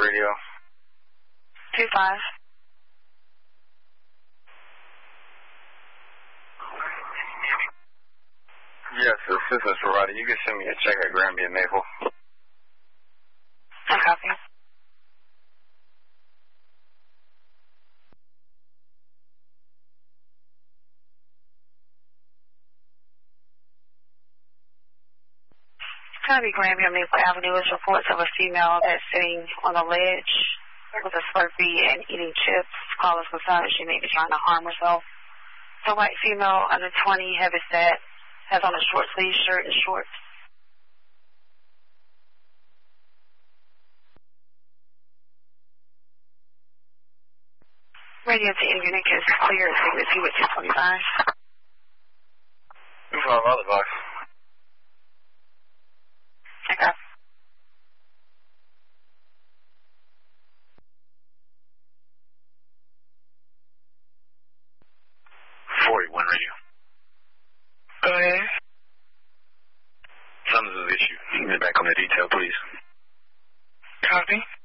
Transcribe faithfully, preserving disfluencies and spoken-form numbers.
radio. Two five. Yes, assistance provider. You can send me a check at Granby and Maple. I copy. Granby Granby on Maple Avenue is reports of a female that's sitting on a ledge with a Slurpee and eating chips. Callers concerned she may be trying to harm herself. The white female under twenty, heavy set, has on a short sleeve shirt and shorts. Radio to internet is clear at Signature with two twenty-five. two five other box. Okay. forty-one radio. Go ahead. Something's an issue. Get back on the detail, please. Copy.